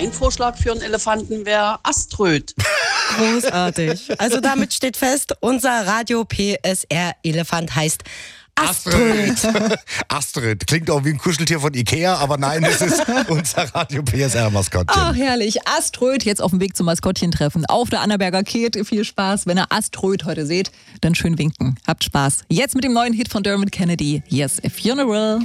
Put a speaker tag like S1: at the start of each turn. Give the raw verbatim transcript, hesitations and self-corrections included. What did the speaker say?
S1: mein Vorschlag für einen Elefanten wäre Aströd.
S2: Großartig. Also damit steht fest, unser Radio-P S R-Elefant heißt Aströd.
S3: Astrid. Astrid. Klingt auch wie ein Kuscheltier von Ikea, aber nein, es ist unser Radio-P S R-Maskottchen.
S4: Ach, herrlich. Aströd jetzt auf dem Weg zum Maskottchentreffen auf der Annaberger Keet. Viel Spaß. Wenn ihr Aströd heute seht, dann schön winken. Habt Spaß. Jetzt mit dem neuen Hit von Dermot Kennedy. Yes, a Funeral.